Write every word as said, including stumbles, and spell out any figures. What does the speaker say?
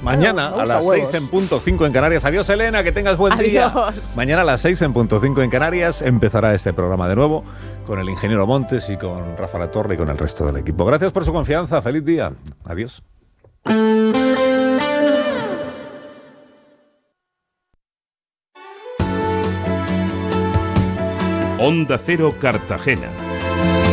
Mañana a las seis en punto cinco en Canarias. Adiós, Elena, que tengas buen día. Adiós. Mañana a las seis en punto cinco en Canarias empezará este programa de nuevo con el ingeniero Montes y con Rafa La Torre y con el resto del equipo. Gracias por su confianza. Feliz día. Adiós. Onda Cero Cartagena.